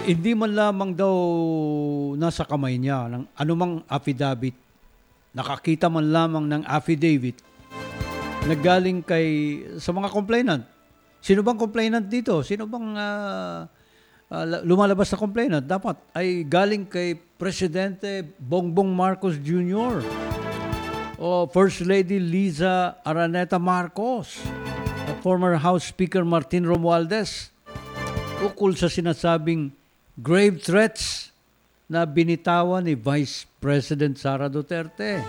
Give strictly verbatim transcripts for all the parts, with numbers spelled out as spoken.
Hindi man lamang daw nasa kamay niya ng anumang affidavit, nakakita man lamang ng affidavit na galing kay sa mga complainant. Sino bang complainant dito? Sino bang ah, ah, lumalabas na complainant? Dapat ay galing kay Presidente Bongbong Marcos Junior o First Lady Liza Araneta Marcos at former House Speaker Martin Romualdez ukol sa sinasabing grave threats na binitawan ni Vice President Sara Duterte.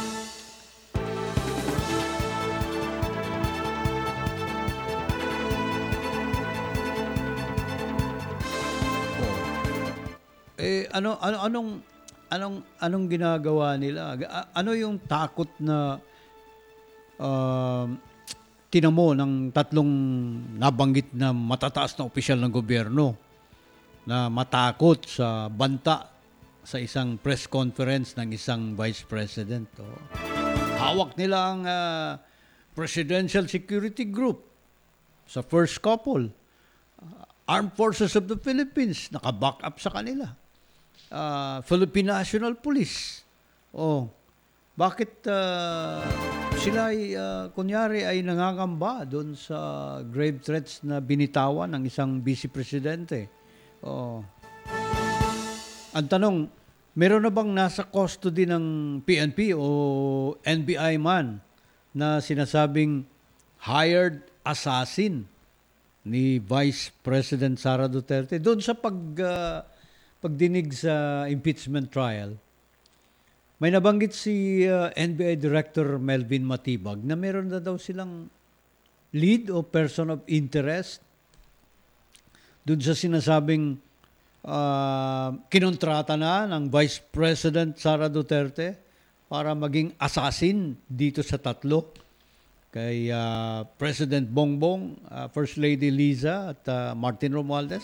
Eh ano ano anong anong anong ginagawa nila? A- Ano yung takot na uh, tinamo ng tatlong nabanggit na matataas na opisyal ng gobyerno na matakot sa banta sa isang press conference ng isang vice president? Oh. Hawak nila ang uh, Presidential Security Group sa first couple. Uh, Armed Forces of the Philippines, naka-back up sa kanila. Uh, Philippine National Police. Oh, bakit uh, sila ay, uh, kunyari ay nangangamba doon sa grave threats na binitawan ng isang vice presidente? Oh. Ang tanong, meron na bang nasa custody ng P N P o N B I man na sinasabing hired assassin ni Vice President Sara Duterte doon sa pag uh, pagdinig sa impeachment trial? May nabanggit si uh, N B I Director Melvin Matibag na meron na daw silang lead o person of interest doon sa sinasabing uh, kinontrata na ng Vice President Sara Duterte para maging assassin dito sa tatlo, kay uh, President Bongbong, uh, First Lady Liza at uh, Martin Romualdez.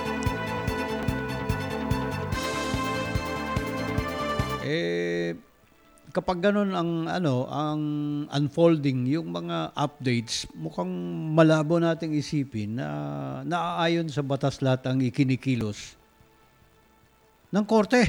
Eh kapag ganun ang ano ang unfolding yung mga updates, mukhang malabo nating isipin na naaayon sa batas lahat ang ikinikilos ng korte.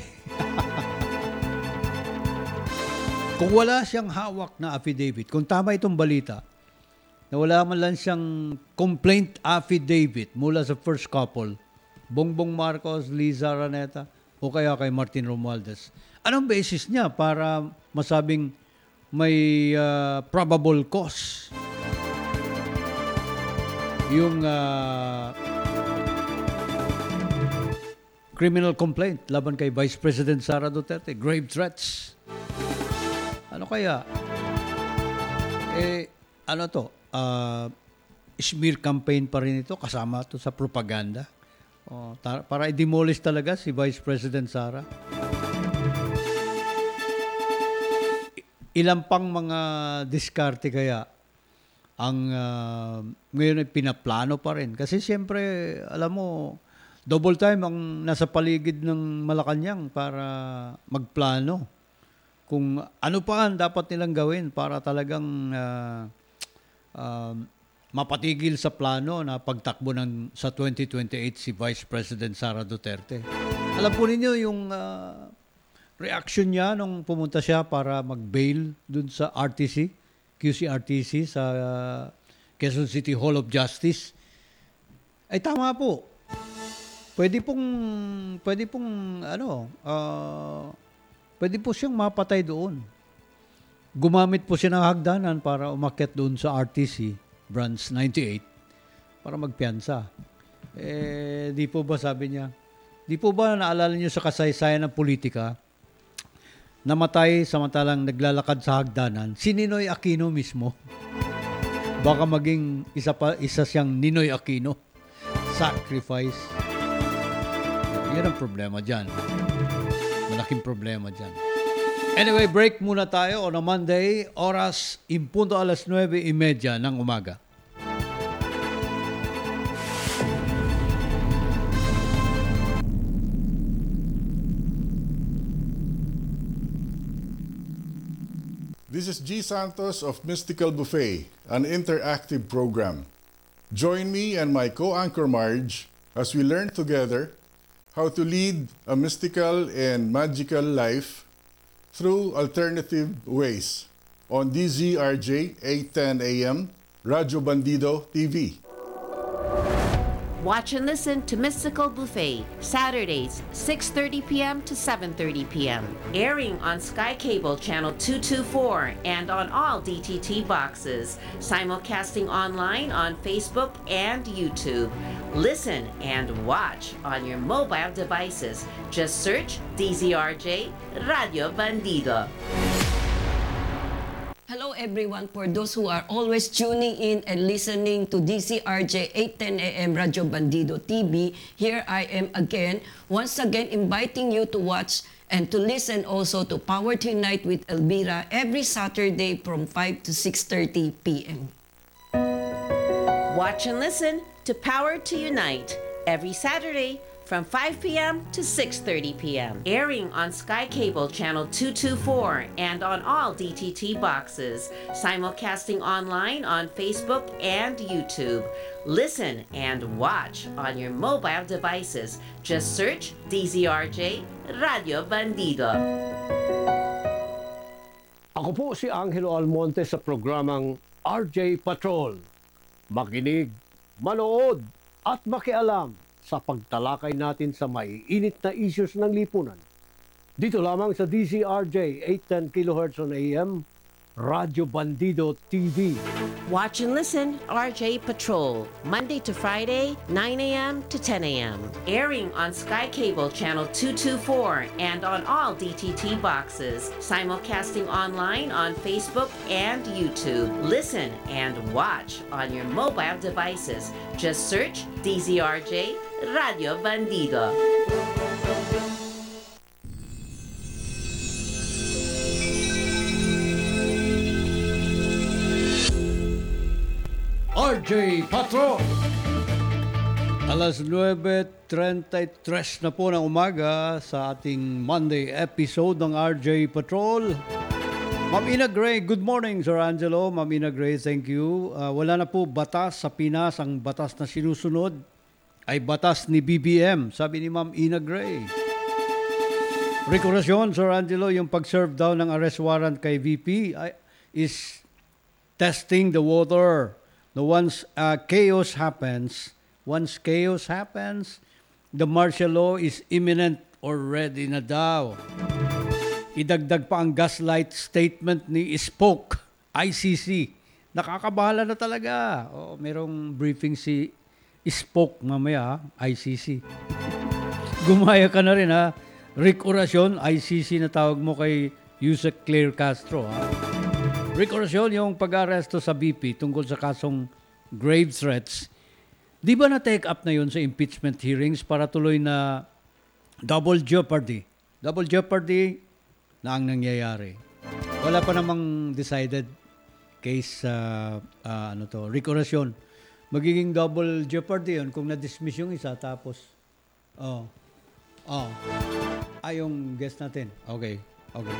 Kung wala siyang hawak na affidavit, kung tama itong balita, na wala man lang siyang complaint affidavit mula sa first couple, Bongbong Marcos, Liza Araneta, o kaya kay Martin Romualdez, anong basis niya para masabing may uh, probable cause yung uh, criminal complaint laban kay Vice President Sara Duterte, grave threats? Ano kaya? Eh, ano to? Uh, smear campaign pa rin ito, kasama to sa propaganda. Oh, tar- para i-demolish talaga si Vice President Sara. Ilan pang mga diskarte kaya ang uh, ngayon ay pinaplano pa rin? Kasi siyempre, alam mo, double time ang nasa paligid ng Malacanang para magplano kung ano pa ang dapat nilang gawin para talagang uh, uh, mapatigil sa plano na pagtakbo ng sa twenty twenty-eight si Vice President Sara Duterte. Alam po ninyo yung uh, reaction niya nung pumunta siya para mag-bail dun sa R T C, Q C R T C sa uh, Quezon City Hall of Justice. Ay tama po. Pwede pong pwede pong ano, uh, pwede po siyang mapatay doon. Gumamit po siya ng hagdanan para umakyat doon sa R T C Branch ninety-eight para magpiyansa. Eh, di po ba sabi niya, di po ba naalala niyo sa kasaysayan ng politika, namatay samantalang naglalakad sa hagdanan, si Ninoy Aquino mismo. Baka maging isa, pa, isa siyang Ninoy Aquino. Sacrifice. Yan ang problema dyan. Malaking problema dyan. Anyway, break muna tayo on a Monday, oras impunto alas nueve trenta ng umaga. This is G. Santos of Mystical Buffet, an interactive program. Join me and my co-anchor Marge as we learn together how to lead a mystical and magical life through alternative ways on D Z R J eight ten A M, Radyo Bandido T V. Watch and listen to Mystical Buffet, Saturdays, six thirty p.m. to seven thirty p.m. Airing on Sky Cable Channel two twenty-four and on all D T T boxes. Simulcasting online on Facebook and YouTube. Listen and watch on your mobile devices. Just search D Z R J Radio Bandido. Hello everyone, for those who are always tuning in and listening to D Z R J eight ten A M Radyo Bandido T V, here I am again, once again inviting you to watch and to listen also to Power to Unite with Elvira every Saturday from five to six thirty p.m. Watch and listen to Power to Unite every Saturday from five p.m. to six thirty p.m. Airing on Sky Cable Channel two twenty-four and on all D T T boxes. Simulcasting online on Facebook and YouTube. Listen and watch on your mobile devices. Just search D Z R J Radio Bandido. Ako po si Angelo Almonte sa programang R J Patrol. Makinig, manood at makialam sa pagtalakay natin sa maiinit na issues ng lipunan. Dito lamang sa D Z R J eight ten kilohertz on A M, Radyo Bandido T V. Watch and listen R J Patrol, Monday to Friday, nine a.m. to ten a.m. Airing on Sky Cable Channel two twenty-four and on all D T T boxes. Simulcasting online on Facebook and YouTube. Listen and watch on your mobile devices. Just search D Z R J Radio Bandido. R J Patrol. Alas nuwebe treinta y tres na po ng umaga sa ating Monday episode ng R J Patrol. Ma'am Ina Gray, good morning, Sir Angelo. Ma'am Ina Gray, thank you. Uh, wala na po batas sa Pinas. Ang batas na sinusunod ay batas ni B B M, sabi ni Ma'am Ina Gray. Rekurasyon, Sir Angelo, yung pag-serve daw ng arrest warrant kay V P ay, is testing the water. No, once uh, chaos happens, once chaos happens, the martial law is imminent or ready na daw. Idagdag pa ang gaslight statement ni Spoke, I C C. Nakakabahala na talaga. Oh, merong briefing si Spoke mamaya, I C C. Gumaya ka na rin ha. Rick Oracion, I C C na tawag mo kay Yusek Claire Castro ha. Rick Oracion, yung pag-aresto sa B P tungkol sa kasong grave threats, di ba na-take up na yun sa impeachment hearings para tuloy na double jeopardy? Double jeopardy na ang nangyayari. Wala pa namang decided case sa uh, uh, ano to, Rick Oracion. Magiging double jeopardy yun kung na-dismiss yung isa tapos oh, oh, ay yung guest natin. Okay, okay.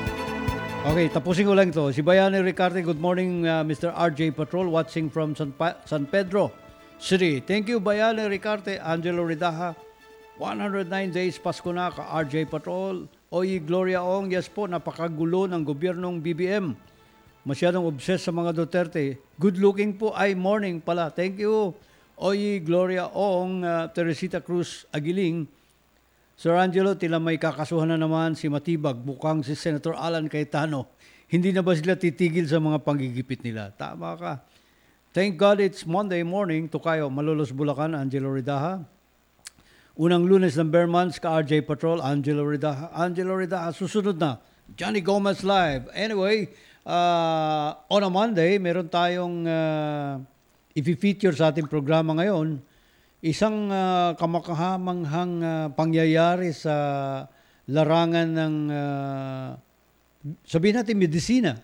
Okay, tapusin ko lang ito. Si Bayani Ricarte, good morning, uh, Mister R J Patrol, watching from San, pa- San Pedro City. Thank you, Bayani Ricarte. Angelo Ridaha, one hundred nine days Pasko na ka R J Patrol. Oy, Gloria Ong, yes po, napakagulo ng gobyernong B B M. Masyadong obsessed sa mga Duterte. Good looking po ay morning pala. Thank you. Oy, Gloria Ong, uh, Teresita Cruz Aguiling. Sir Angelo, tila may kakasuhan na naman si Matibag, bukang si Senator Alan Cayetano. Hindi na ba sila titigil sa mga panggigipit nila? Tama ka. Thank God it's Monday morning. Tukayo, Malolos, Bulacan, Angelo Ridaha. Unang Lunes ng Bear Months ka R J Patrol, Angelo Ridaha. Angelo Ridaha, susunod na. Johnny Gomez Live. Anyway, uh, on a Monday, meron tayong uh, i-feature sa ating programa ngayon. Isang uh, kamakahamanghang uh, pangyayari sa larangan ng, uh, sabihin natin, medisina.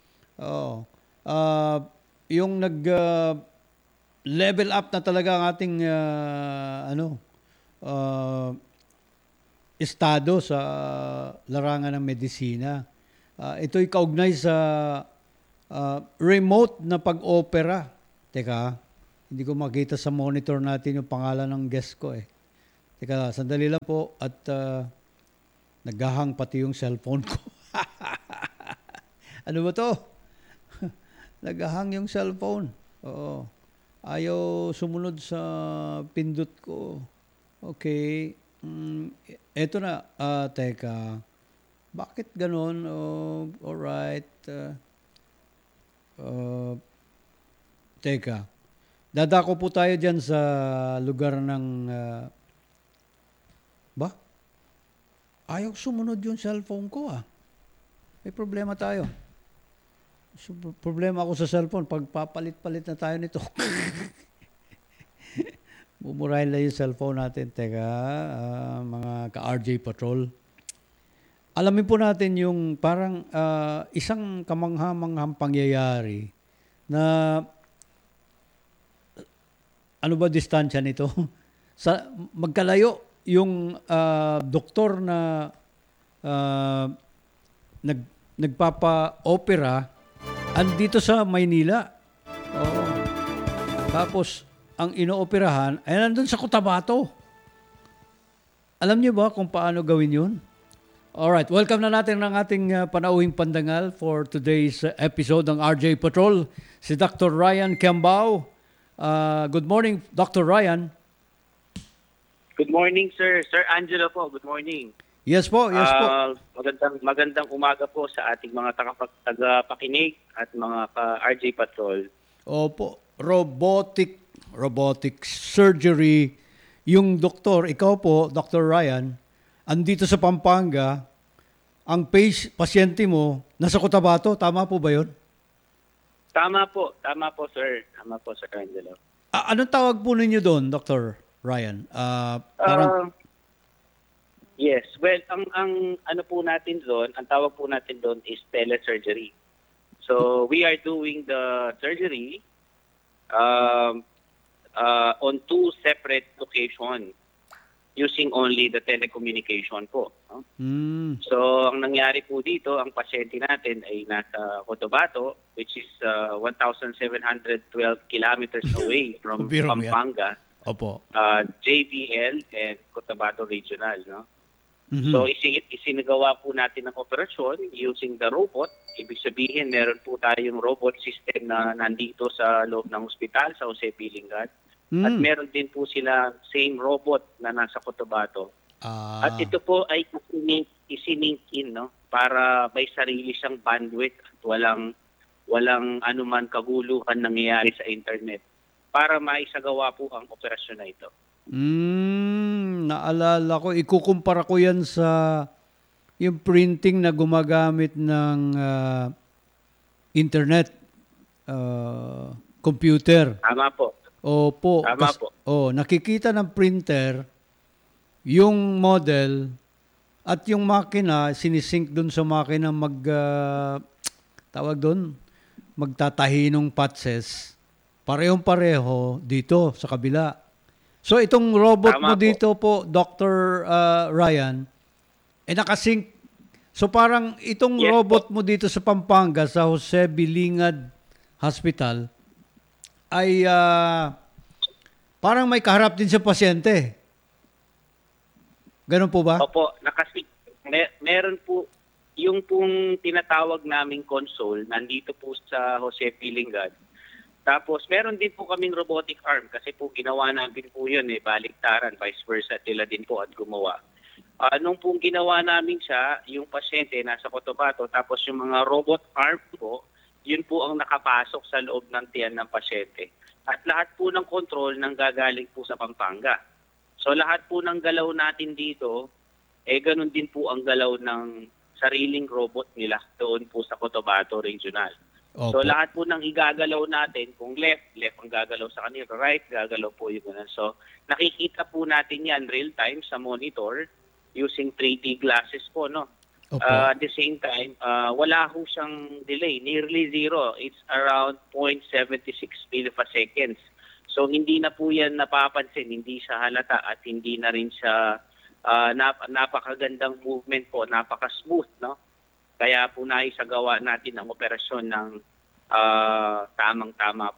Oh, uh, yung nag-level uh, up na talaga ang ating uh, ano, uh, estado sa larangan ng medisina. Uh, ito'y kaugnay sa uh, remote na pag-opera. Teka, hindi ko makita sa monitor natin yung pangalan ng guest ko eh. Teka, sandali lang po at ah, naghahang pati yung cellphone ko. Ano ba to? Naghahang yung cellphone. Oo. Ayaw sumunod sa pindot ko. Okay. Mm, eto na. Ah, teka. Bakit ganon? Oh, alright. Uh, uh, teka. Dadako po tayo dyan sa lugar ng... ah, ba? Ayaw sumunod yung cellphone ko ah. May problema tayo. So, pro- problema ako sa cellphone. Pagpapalit-palit na tayo nito. Bumurahin lang yung cellphone natin. Teka, ah, mga ka-R J Patrol. Alamin po natin yung parang ah, isang kamangha-manghang pangyayari na ano ba distansya nito? Sa magkalayo yung ah, doktor na ah, nag nagpapa-opera andito sa Maynila. Oo. Tapos ang inooperahan ay nandun sa Cotabato. Alam niyo ba kung paano gawin 'yun? Alright, welcome na natin ng ating uh, panauhing pandangal for today's uh, episode ng R J Patrol, si Doctor Ryan Kembao. Uh, good morning, Doctor Ryan. Good morning, sir. Sir Angelo po, good morning. Yes po, yes po. Ah, magandang magandang umaga po sa ating mga tagapak- tagapakinig at mga ka-R J Patrol. Opo, robotic robotic surgery. Yung doktor, ikaw po, Doctor Ryan, andito sa Pampanga, ang page, pasyente mo, nasa Cotabato, tama po ba yun? Tama po, tama po, sir. Tama po, Sir Angelo. A- anong tawag po ninyo doon, Doctor Ryan? Ah, parang, Ah, yes, well, ang ang ano po natin doon, ang tawag po natin doon is telesurgery. So, we are doing the surgery um, uh, on two separate locations using only the telecommunication po. No? hmm, So, ang nangyari po dito, ang pasyente natin ay nasa Cotabato, which is uh, one thousand seven hundred twelve kilometers away from Biro mo yan. Pampanga, opo. uh, J B L and Cotabato Regional. No? Mhm. So, isi- isinagawa po natin ang operasyon using the robot. Ibig sabihin, meron po tayong robot system na nandito sa loob ng ospital, sa Jose Pilingan. At Mm. meron din po sila same robot na nasa Cotabato. Ah, At ito po ay isinink, isinink in, no? Para may sarili siyang bandwidth at walang, walang anuman kaguluhan nangyayari sa internet para maisagawa po ang operasyon na ito. mm, naalala ko, ikukumpara ko yan sa yung printing na gumagamit ng ah, internet, ah, computer. Tama po. Opo. Tama Kas- po. Oh, nakikita ng printer yung model at yung makina sinisync doon sa makina mag ah, tawag doon magtatahi ng patches. Parehong pareho dito sa kabila. So itong robot mo Tama po. dito po, Doctor ah, Ryan, eh nakasync. So parang itong Yes robot mo dito sa Pampanga sa Jose Bilingad Hospital ay ah, parang may kaharap din sa pasyente. Ganun po ba? Opo, nakasi mer- meron po yung pong tinatawag naming console nandito po sa Jose Pilingan. Tapos meron din po kaming robotic arm kasi po ginawa namin po yun eh, baliktaran, vice versa, sila din po at gumawa. Ah, nung pong ginawa namin siya, yung pasyente nasa Cotabato, tapos yung mga robot arm po, yun po ang nakapasok sa loob ng tiyan ng pasyente. At lahat po ng control nang gagaling po sa Pampanga. So lahat po ng galaw natin dito, eh ganun din po ang galaw ng sariling robot nila doon po sa Cotabato Regional. Opo. So lahat po ng igagalaw natin, kung left, left ang gagalaw sa kanila, right, gagalaw po yung ganun. So nakikita po natin yan real time sa monitor using three D glasses po, no? Opo. Uh, at the same time, uh, wala ho siyang delay, nearly zero. It's around zero point seven six milliseconds. So hindi na po yan napapansin, hindi siya halata at hindi na rin siya uh, nap- napakagandang movement po, napaka-smooth, no? Kaya po naisagawa natin ang operasyon ng uh, tamang-tama po.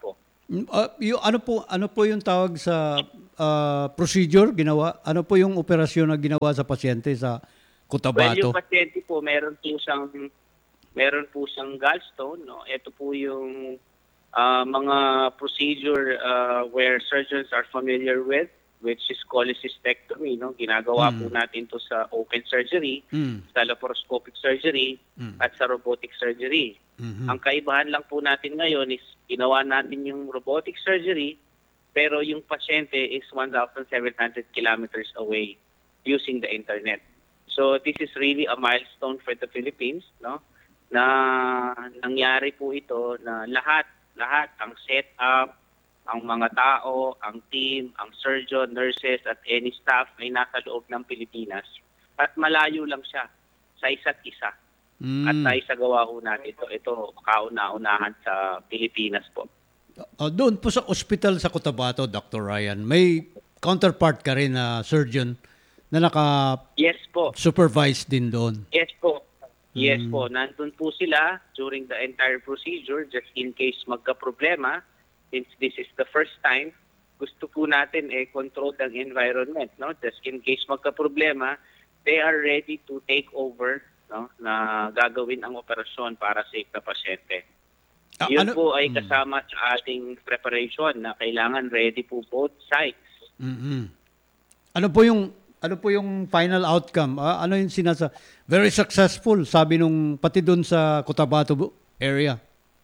Mm, ah, yung, ano po ano po yung tawag sa ah, procedure ginawa? Ano po yung operasyon na ginawa sa pasyente sa Well, yung Cotabato? pasyente po, meron po siyang, meron po siyang gallstone. No? Ito po yung ah, mga procedure ah, where surgeons are familiar with, which is cholecystectomy. No? Ginagawa po natin to sa open surgery, Mm. sa laparoscopic surgery, at sa robotic surgery. Ang kaibahan lang po natin ngayon is ginawa natin yung robotic surgery, pero yung pasyente is one thousand seven hundred kilometers away using the internet. So this is really a milestone for the Philippines, no? Na nangyari po ito na lahat, lahat ang setup, ang mga tao, ang team, ang surgeon, nurses at any staff ay nasa loob ng Pilipinas at malayo lang siya sa isa't isa. At Mm. naisagawa ho natin ito. Ito, kauna-unahan sa Pilipinas po. Ah, doon po sa ospital sa Cotabato, Doctor Ryan, may counterpart ka rin na surgeon na Yes po. naka-supervise din doon. Yes po. Yes po. Nandun po sila during the entire procedure just in case magka-problema. Since this is the first time, gusto po natin eh control ang environment. No? Just in case magka-problema, they are ready to take over, no, na gagawin ang operasyon para safe na pasyente. Ah, Yun ano- po ay kasama sa ating preparation na kailangan ready po both sides. Mhm. Ano po yung ano po yung final outcome? Ah, ano yung sinasa very successful sabi nung pati doon sa Cotabato bu- area.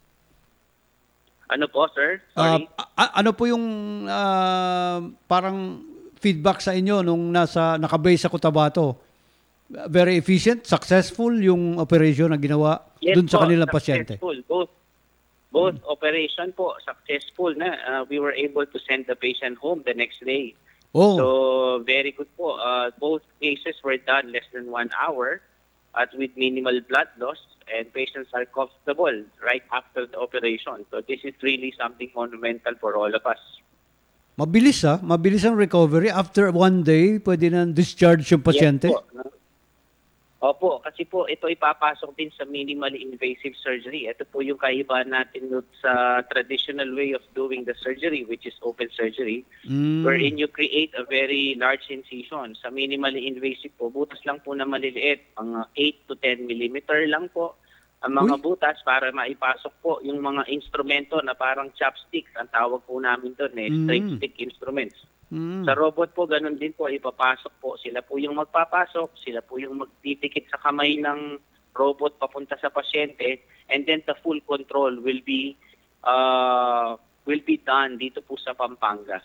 Ano po, sir? Ah, Sorry. a- ano po yung ah, parang feedback sa inyo nung nasa nakabase sa Cotabato? Very efficient, successful yung operation na ginawa doon sa po, kanilang pasyente. successful. Both, both operation po, successful na. Uh, we were able to send the patient home the next day. Oh. So, very good po. Uh, both cases were done less than one hour at with minimal blood loss, and patients are comfortable right after the operation. So, this is really something monumental for all of us. Mabilis ah, mabilis ang recovery. After one day, pwede na discharge yung pasyente. Yes po. no? Opo, kasi po ito ipapasok din sa minimally invasive surgery. Ito po yung kaibahan natin dun sa traditional way of doing the surgery, which is open surgery, Mm. wherein you create a very large incision. Sa minimally invasive po, butas lang po na maliliit, mga eight to ten millimeter lang po ang mga Uy. butas para maipasok po yung mga instrumento na parang chopsticks, ang tawag po namin doon eh, straight Mm. stick instruments. Mm. Sa robot po, ganun din po, ipapasok po. Sila po yung magpapasok, sila po yung magtitikit sa kamay ng robot papunta sa pasyente, and then the full control will be uh, will be done dito po sa Pampanga.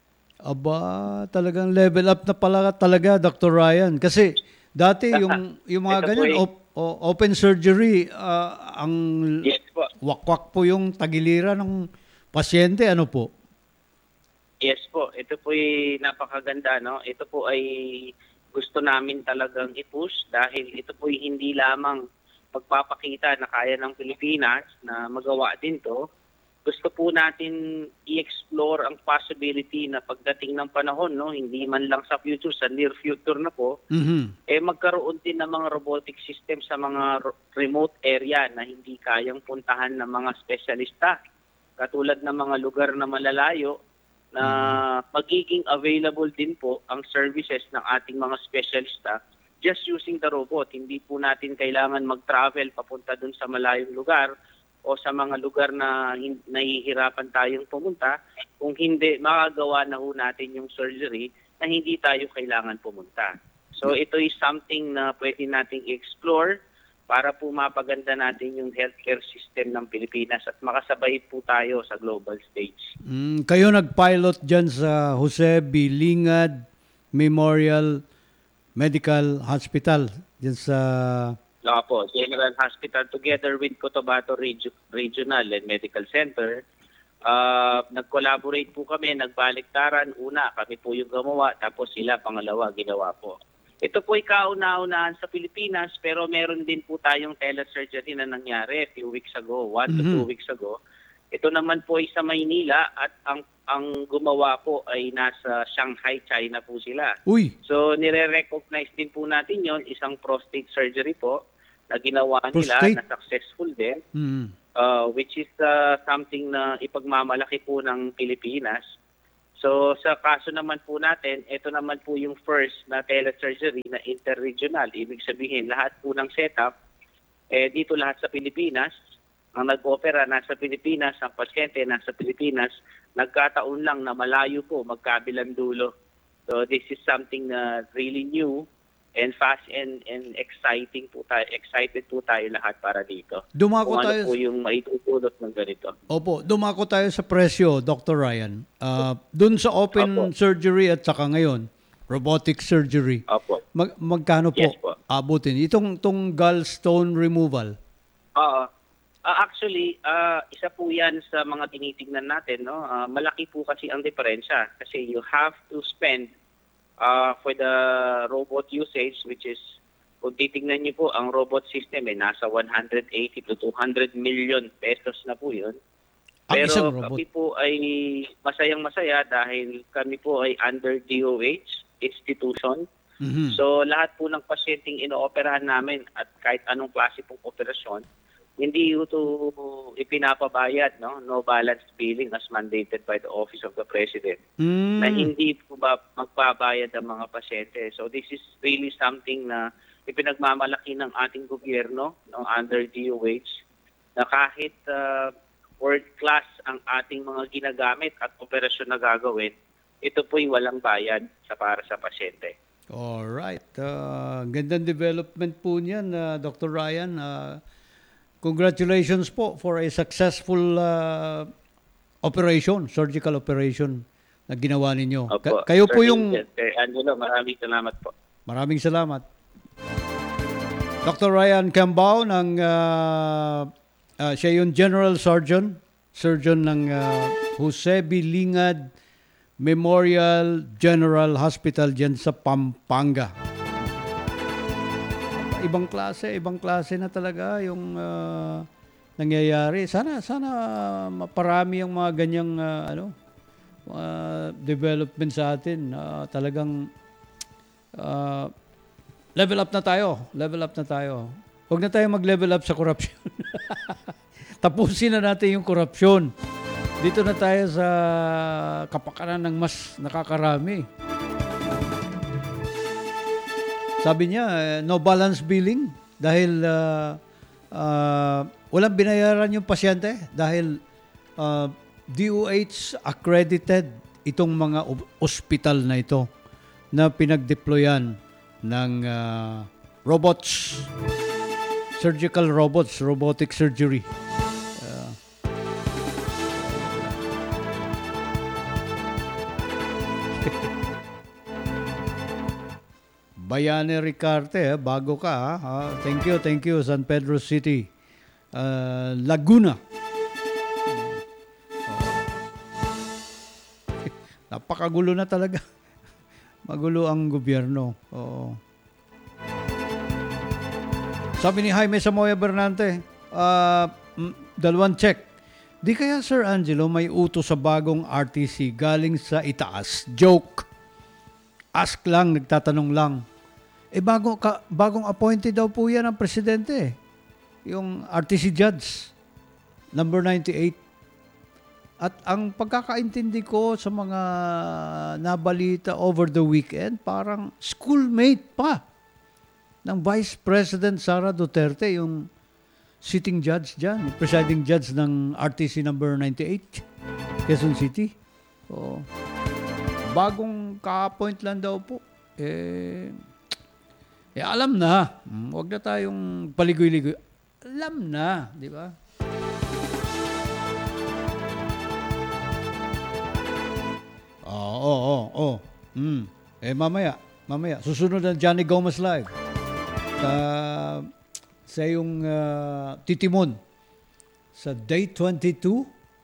Aba, talagang level up na pala talaga, Doctor Ryan. Kasi dati yung yung mga Ito po ganyan eh. op- o- open surgery, ah, ang Yes po. wakwak po yung tagiliran ng pasyente, ano po? Yes po, ito po ay napakaganda, no? Ito po ay gusto namin talagang i-push dahil ito po ay hindi lamang pagpapakita na kaya ng Pilipinas na magawa din to. Gusto po natin i-explore ang possibility na pagdating ng panahon, no, hindi man lang sa future, sa near future na po, Mhm. eh magkaroon din ng mga robotic system sa mga ro- remote area na hindi kayang puntahan ng mga espesyalista. Katulad ng mga lugar na malalayo, na magiging available din po ang services ng ating mga specialista just using the robot. Hindi po natin kailangan mag-travel papunta dun sa malayong lugar o sa mga lugar na hin- nahihirapan tayong pumunta. Kung hindi, makagawa na ho natin yung surgery na hindi tayo kailangan pumunta. So ito is something na pwede nating i-explore para po mapaganda natin yung healthcare system ng Pilipinas at makasabay po tayo sa global stage. Mm, kayo nag-pilot dyan sa Jose B. Lingad Memorial Medical Hospital dyan sa... No po, General Hospital together with Cotabato Regi- Regional and Medical Center. Uh, nag-collaborate po kami, nagbaliktaran. Una, kami po yung gumawa, tapos sila pangalawa ginawa po. Ito po ay kauna-unahan sa Pilipinas, pero meron din po tayong telesurgery na nangyari a few weeks ago, one to Mhm. two weeks ago. Ito naman po ay sa Maynila at ang ang gumawa po ay nasa Shanghai, China po sila. Uy! So nire-recognize din po natin yon, isang prostate surgery po na ginawa nila Prostate? na successful din. Mm. uh, which is uh, something na ipagmamalaki po ng Pilipinas. So sa kaso naman po natin, ito naman po yung first na telesurgery na interregional. Ibig sabihin, lahat po ng setup, eh, dito lahat sa Pilipinas, ang nag-opera nasa Pilipinas, ang pasyente nasa Pilipinas, nagkataon lang na malayo po, magkabilang dulo. So this is something na really new and fast and and exciting po tayo. Excited po tayo lahat para dito. Dumako Kung ano tayo. po yung maitutulot ng ganito. Opo, dumako tayo sa presyo, Doctor Ryan. Uh, Doon sa open Opo. surgery at saka ngayon, robotic surgery. Opo. Mag, magkano po, Yes po. abutin? Itong tong gallstone removal. Oo. Ah, actually, ah, isa po 'yan sa mga tinitingnan natin, no. Ah, malaki po kasi ang diferensya kasi you have to spend uh, for the robot usage, which is, kung titingnan niyo po, ang robot system eh, nasa one hundred eighty to two hundred million pesos na po yun. Ang Pero isang robot. kami po ay masayang masaya dahil kami po ay under D O H institution. Mhm. So lahat po ng pasyenteng inooperahan namin at kahit anong klase pong operasyon, hindi ito ipinapabayad, no? No balance billing as mandated by the Office of the President. Mm. Na hindi po ba magbabayad ang mga pasyente. So this is really something na ipinagmamalaki ng ating gobyerno, no, under D O H, na kahit uh, world class ang ating mga ginagamit at operasyon na gagawin, ito po'y walang bayad sa para sa pasyente. Alright. Uh, gandang development po niyan, uh, Doctor Ryan. Uh, congratulations po for a successful uh, operation, surgical operation na ginawa ninyo. Opo. Ka- kayo po Sir yung... Angel, Sir Angelo, maraming salamat po. Maraming salamat. Doctor Ryan Cambao ng uh, uh, siya yung General Surgeon, Surgeon ng uh, Jose B. Lingad Memorial General Hospital dyan sa Pampanga. Ibang klase, ibang klase na talaga yung uh, nangyayari. Sana sana maparami yung mga ganyang uh, ano uh, development sa atin. Uh, talagang uh, level up na tayo. Level up na tayo. Huwag na tayo mag-level up sa korupsyon. Tapusin na natin yung korupsyon. Dito na tayo sa kapakanan ng mas nakakarami. Sabi niya, eh, no balance billing dahil uh, uh, walang binayaran yung pasyente dahil uh, D O H accredited itong mga o- ospital na ito na pinag-deployan ng uh, robots, surgical robots, robotic surgery. Bayane Ricarte, eh, bago ka. Ha? Ah, thank you, thank you, San Pedro City. Uh, Laguna. Napakagulo na talaga. Magulo ang gobyerno. Oo. Sabi ni Jaime Samoya Bernante, uh, dalawang check. Di kaya, Sir Angelo, may utos sa bagong R T C galing sa itaas? Joke. Ask lang, nagtatanong lang. Eh, bago, ka, bagong appointed daw po yan ang presidente. Yung R T C judge, number ninety-eight. At ang pagkakaintindi ko sa mga nabalita over the weekend, parang schoolmate pa ng Vice President Sara Duterte, yung sitting judge dyan, yung presiding judge ng R T C number ninety-eight, Quezon City. Oo. Bagong ka-appoint lang daw po. Eh, eh alam na. Hmm, huwag na tayong paligoy-ligoy. Alam na, di ba? Oo, oo, oo. Oh. Mm. Eh, mamaya, mamaya. Susunod na Johnny Gomez Live. Sa, sa yung uh, titimon sa day twenty-two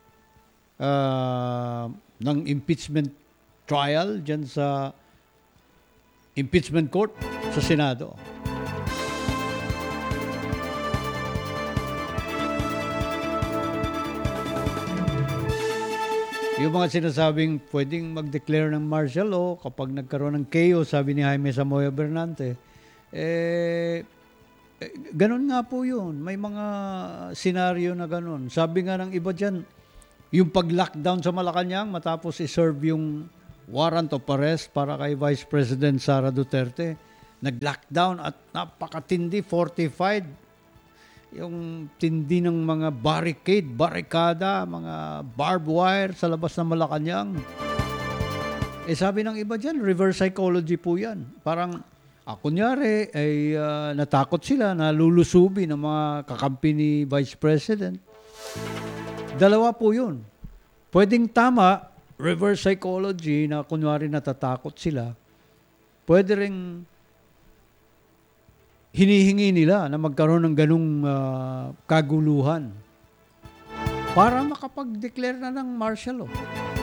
uh, ng impeachment trial dyan sa impeachment court sa Senado. Yung mga sinasabing pwedeng mag-declare ng martial law kapag nagkaroon ng chaos, sabi ni Jaime Samoya Bernante, eh, Eh, ganun nga po yun. May mga senaryo na ganun. Sabi nga ng iba dyan, yung pag-lockdown sa Malacanang matapos i-serve yung warrant of arrest para kay Vice President Sara Duterte, nag-lockdown at napakatindi, fortified. Yung tindi ng mga barricade, barrikada, mga barbed wire sa labas ng Malacanang. Eh sabi ng iba dyan, reverse psychology po yan. Parang, ah, kunyari, ay ah, natakot sila na lulusubi ng mga kakampi ni Vice President. Dalawa po yun. Pwedeng tama, reverse psychology, na kunyari natatakot sila. Pwede ring hinihingi nila na magkaroon ng ganung ah, kaguluhan para makapag-declare na ng martial law.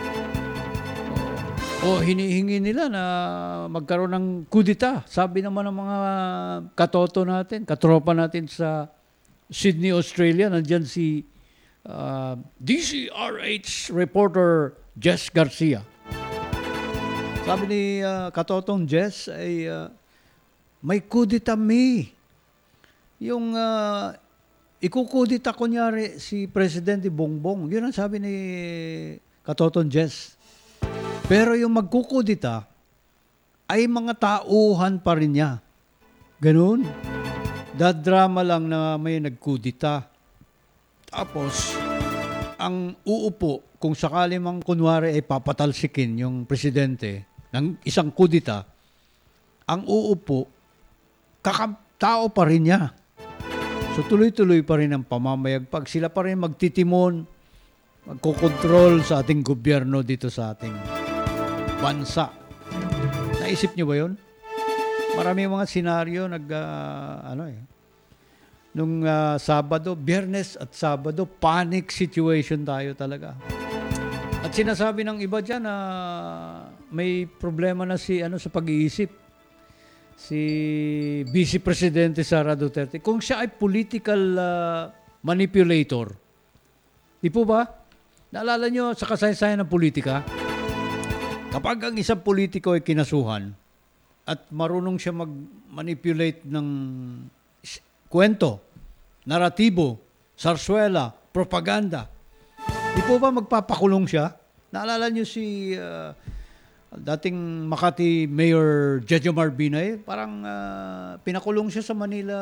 O hinihingi nila na magkaroon ng kudita. Sabi naman ng mga katoto natin, katropa natin sa Sydney, Australia, nandyan si uh, D C R H reporter Jess Garcia. Sabi ni uh, katotong Jess ay uh, may kudita me. Yung uh, ikukudita kunyari si Presidente Bongbong. Yun ang sabi ni katotong Jess. Pero yung magkukudita ay mga tauhan pa rin niya. Ganun. Dadrama lang na may nagkudita. Tapos, ang uupo, kung sakali mang kunwari ay papatalsikin yung presidente ng isang kudita, ang uupo, kakatao pa rin niya. So tuloy-tuloy pa rin ang pamamayagpag. Sila pa rin magtitimon, magkokontrol sa ating gobyerno dito sa ating bansa. Naisip niyo ba yun? Marami mga senaryo nag, uh, ano eh, nung uh, Sabado, Biyernes at Sabado, panic situation tayo talaga. At sinasabi ng iba dyan na uh, may problema na si, ano, sa pag-iisip. Si Vice Presidente Sara Duterte. Kung siya ay political uh, manipulator, di po ba? Naalala nyo sa kasaysayan ng politika, kapag ang isang politiko ay kinasuhan at marunong siya mag-manipulate ng kwento, naratibo, sarswela, propaganda, di po ba magpapakulong siya? Naalala niyo si uh, dating Makati Mayor Jejomar Binay, parang uh, pinakulong siya sa Manila,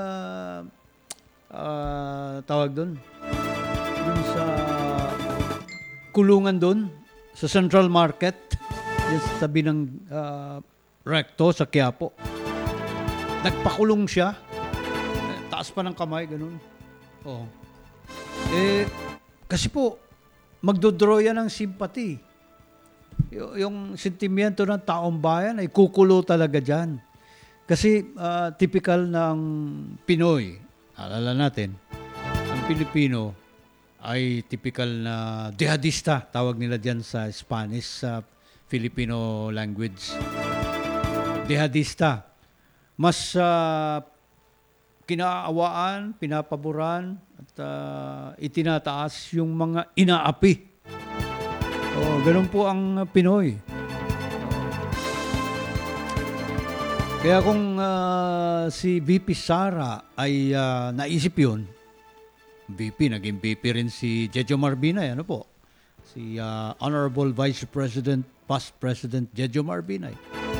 uh, tawag doon, dun sa kulungan doon, sa Central Market, yung sa tabi ng uh, recto sa Quiapo. Nagpakulong siya. Taas pa ng kamay, ganun. Oh. Eh, kasi po, magdodraw yan ng sympathy. Y- yung sentimiento ng taong bayan ay kukulo talaga dyan. Kasi uh, typical ng Pinoy, alala natin, ang Pilipino ay typical na jihadista, tawag nila dyan sa Spanish, sa Filipino language. Jihadista. Mas uh, kinaawaan, pinapaboran, at uh, itinataas yung mga inaapi. Oh, ganun po ang Pinoy. Kaya kung uh, si V P Sara ay uh, naisip yun, V P, naging V P rin si Jejomar Binay, ano po? Si uh, Honorable Vice President, Past President Jejomar Binay.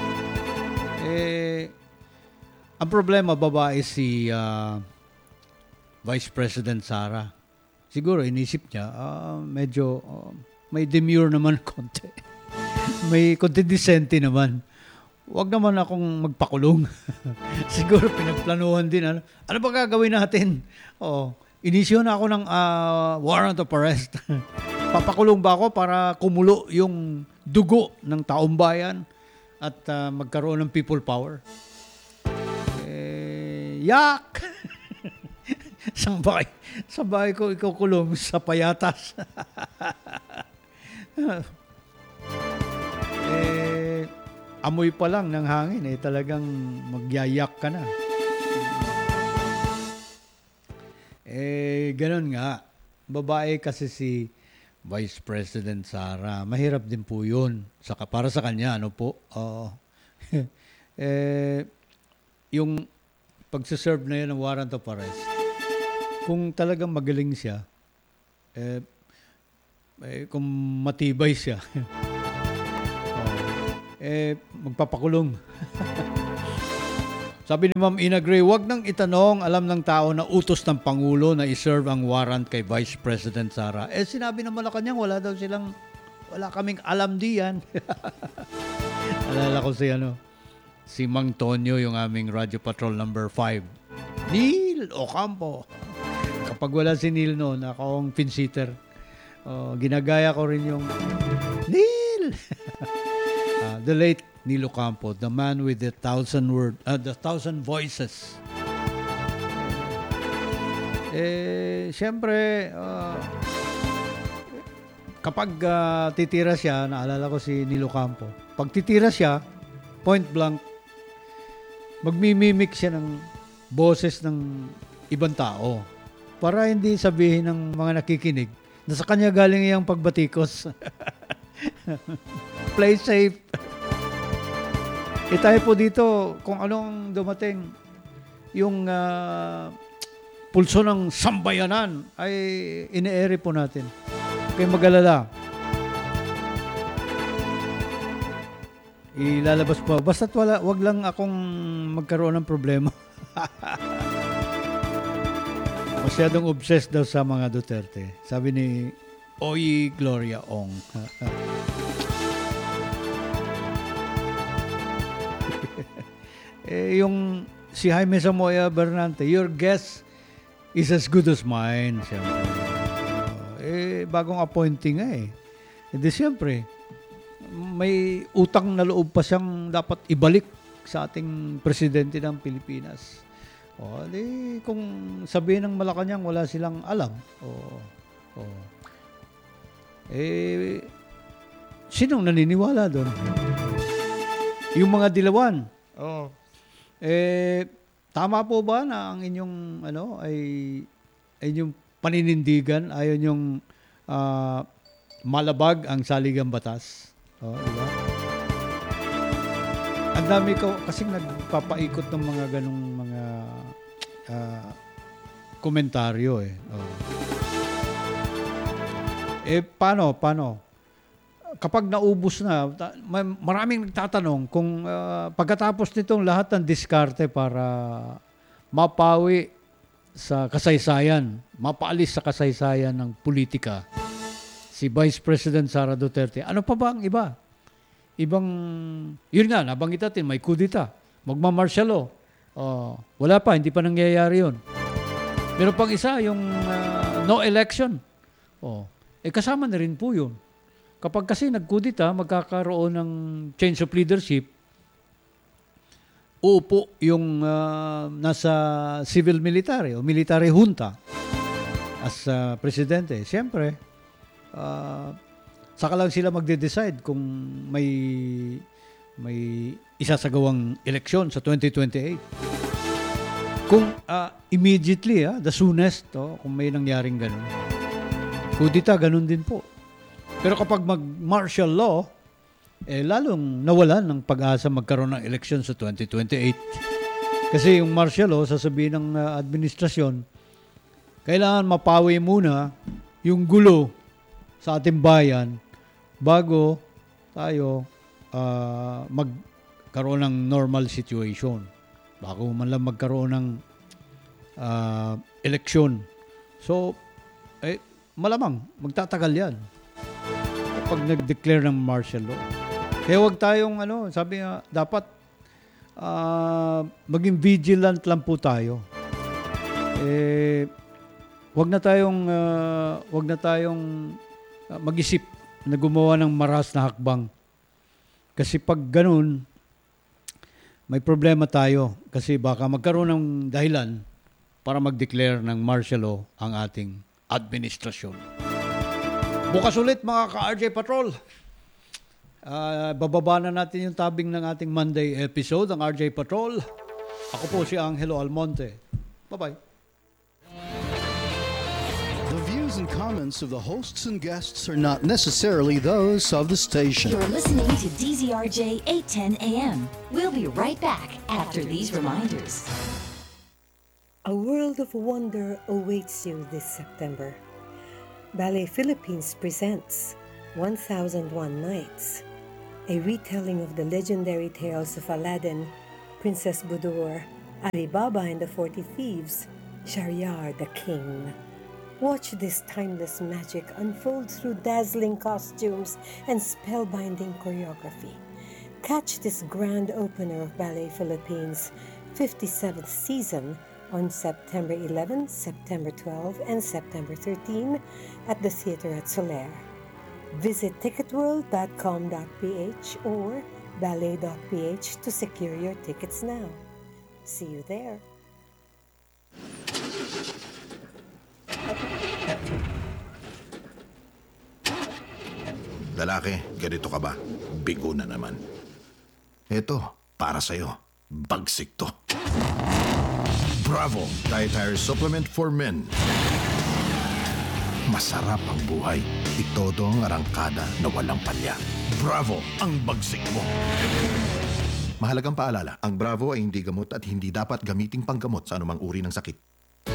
Eh, ang problema, babae si uh, Vice President Sara. Siguro, inisip niya, uh, medyo uh, may demure naman konti. May konti disente naman. Huwag naman akong magpakulong. Siguro, pinagplanuhan din. Ano, ano ba gagawin natin? Oo. Inisyon ako ng uh, warrant of arrest. Papakulong ba ako para kumulo yung dugo ng taong bayan at uh, magkaroon ng people power? Eh, yak! Sambay. Sambay ko ikukulong sa payatas. eh, amoy pa lang ng hangin, eh, talagang magyayak ka na. Eh, ganun nga. Babae kasi si Vice President Sara. Mahirap din po yun. Saka, para sa kanya, ano po? Uh, eh, yung pagsaserve na yan ng warrant of arrest, kung talagang magaling siya, eh, eh kung matibay siya, oh, eh, magpapakulong. Sabi ni Ma'am Ina Gray, wag nang itanong, alam ng tao na utos ng Pangulo na iserve ang warrant kay Vice President Sara. Eh, sinabi ng Malacanang, wala daw silang, wala kaming alam diyan. Alala ko si ano, si Mang Tonyo, yung aming Radio Patrol number five. Neil Ocampo. Kapag wala si Neil noon, ako ang pinsitter. Oh, ginagaya ko rin yung Neil. uh, the late Neil Ocampo, the man with the thousand word, uh, the thousand voices. Eh, siyempre, uh, kapag uh, titira siya, naalala ko si Neil Ocampo, pag titira siya, point blank, magmimimik siya ng boses ng ibang tao para hindi sabihin ng mga nakikinig na sa kanya galing iyang pagbatikos. Play safe. E tayo po dito, kung anong dumating, yung uh, pulso ng sambayanan ay ine-ere po natin. Kaya mag-alala. Ilalabas po. Basta't wala, wag lang akong magkaroon ng problema. Masyadong obsessed daw sa mga Duterte. Sabi ni Oy Gloria Ong. Eh, yung si Jaime Samoya Bernante, your guess is as good as mine. Siyempre. Uh, eh, bagong appointing nga eh. Hindi siyempre, may utang na loob pa siyang dapat ibalik sa ating presidente ng Pilipinas. O, di, kung sabihin ng Malacanang wala silang alam, o, o, eh, sinong naniniwala doon? Yung mga dilawan. Oh. Eh, tama po ba na ang inyong ano ay, ay inyong paninindigan ayon yung uh, malabag ang saligang batas? Oh, di ba? Ang dami ko kasi nagpapaikot ng mga ganung mga uh, komentaryo eh. Oh. Eh paano paano? Kapag naubos na, maraming nagtatanong kung uh, pagkatapos nitong lahat ng diskarte para mapawi sa kasaysayan, mapaalis sa kasaysayan ng politika, si Vice President Sara Duterte, ano pa ba ang iba? Ibang, yun nga, nabanggit natin, may kudita, magma-martial law. Uh, wala pa, hindi pa nangyayari yun. Meron pang isa, yung uh, no election. Oh, eh kasama na rin po yun. Kapag kasi nagkudita, magkakaroon ng change of leadership, uupo yung uh, nasa civil military o military junta as uh, presidente. Siyempre, uh, saka lang sila magde-decide kung may may isasagawang eleksyon sa twenty twenty-eight. Kung uh, immediately, uh, the soonest, oh, kung may nangyaring ganun. Kudita, ganun din po. Pero kapag mag-martial law, eh lalong nawalan ng pag-asa magkaroon ng eleksyon sa twenty twenty-eight. Kasi yung martial law, sasabihin ng uh, administrasyon, kailangan mapawi muna yung gulo sa ating bayan bago tayo uh, magkaroon ng normal situation. Bago man lang magkaroon ng uh, eleksyon. So, eh, malamang, magtatagal yan pag nag-declare ng martial law. Kaya huwag tayong, ano, sabi nga, dapat uh, maging vigilant lang po tayo. Eh, huwag na tayong, uh, huwag na tayong uh, mag-isip na gumawa ng maras na hakbang. Kasi pag ganun, may problema tayo. Kasi baka magkaroon ng dahilan para mag-declare ng martial law ang ating administrasyon. Bukas ulit mga ka-R J Patrol. Uh, bababa na natin yung tabing ng ating Monday episode, ang R J Patrol. Ako po si Angelo Almonte. Bye-bye. The views and comments of the hosts and guests are not necessarily those of the station. You're listening to D Z R J eight ten A M. We'll be right back after these reminders. A world of wonder awaits you this September. Ballet Philippines presents one thousand one Nights, a retelling of the legendary tales of Aladdin, Princess Budur, Ali Baba and the Forty Thieves, Shahryar the King. Watch this timeless magic unfold through dazzling costumes and spellbinding choreography. Catch this grand opener of Ballet Philippines' fifty-seventh season on September eleventh, September twelfth, and September thirteenth at the Theater at Soler. Visit ticket world dot com dot p h or ballet dot p h to secure your tickets now. See you there. Lalaki, ganito ka ba? Bigo na naman. Ito, para sa'yo. Bagsik to. Bravo! Dietary supplement for men. Masarap ang buhay. Itodo ang arangkada na walang palya. Bravo! Ang bagsik mo. Mahalagang paalala, ang Bravo ay hindi gamot at hindi dapat gamiting panggamot sa anumang uri ng sakit.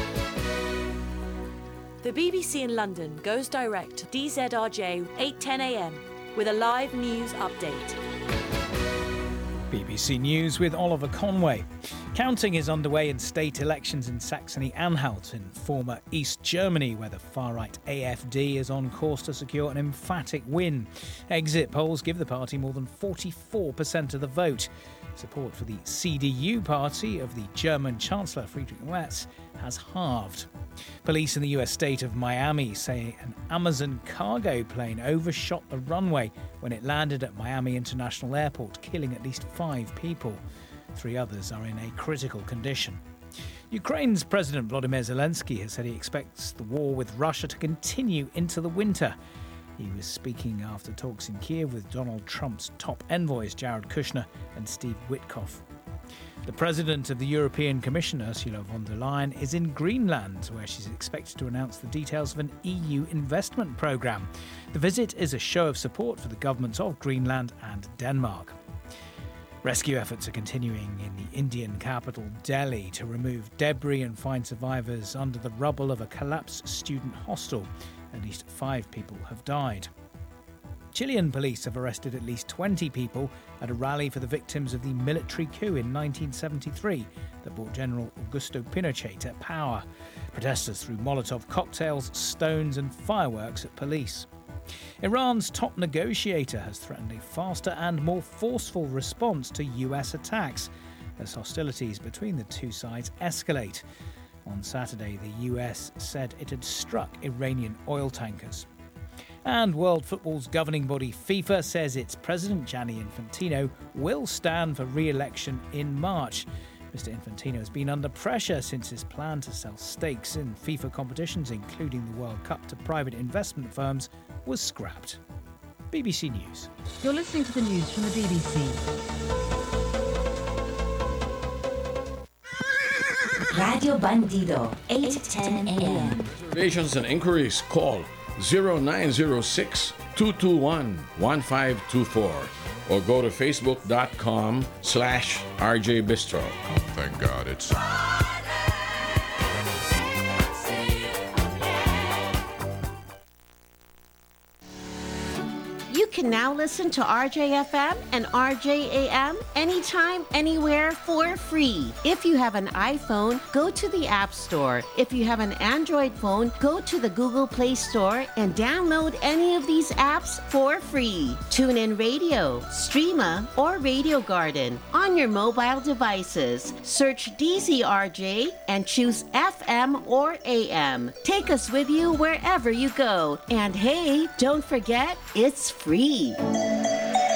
The B B C in London goes direct to D Z R J eight ten a m with a live news update. B B C News with Oliver Conway. Counting is underway in state elections in Saxony-Anhalt in former East Germany, where the far-right A F D is on course to secure an emphatic win. Exit polls give the party more than forty-four percent of the vote. Support for the C D U party of the German Chancellor Friedrich Merz has halved. Police in the U S state of Miami say an Amazon cargo plane overshot the runway when it landed at Miami International Airport, killing at least five people. Three others are in a critical condition. Ukraine's President Volodymyr Zelensky has said he expects the war with Russia to continue into the winter. He was speaking after talks in Kiev with Donald Trump's top envoys Jared Kushner and Steve Witkoff. The President of the European Commission, Ursula von der Leyen, is in Greenland, where she's expected to announce the details of an E U investment programme. The visit is a show of support for the governments of Greenland and Denmark. Rescue efforts are continuing in the Indian capital, Delhi, to remove debris and find survivors under the rubble of a collapsed student hostel. At least five people have died. Chilean police have arrested at least twenty people at a rally for the victims of the military coup in nineteen seventy-three that brought General Augusto Pinochet to power. Protesters threw Molotov cocktails, stones and fireworks at police. Iran's top negotiator has threatened a faster and more forceful response to U S attacks as hostilities between the two sides escalate. On Saturday, the U S said it had struck Iranian oil tankers. And World Football's governing body FIFA says its president, Gianni Infantino, will stand for re-election in March. Mister Infantino has been under pressure since his plan to sell stakes in FIFA competitions, including the World Cup, to private investment firms was scrapped. B B C News. You're listening to the news from the B B C. Radio Bandido, eight ten a m. Reservations and inquiries, call zero nine zero six, two two one, one five two four or go to facebook.com slash RJ Bistro. Thank God it's... You can now listen to R J F M and R J A M anytime, anywhere for free. If you have an iPhone, go to the App Store. If you have an Android phone, go to the Google Play Store and download any of these apps for free. TuneIn Radio, Streama, or Radio Garden on your mobile devices. Search D Z R J and choose F M or A M. Take us with you wherever you go. And hey, don't forget, it's free.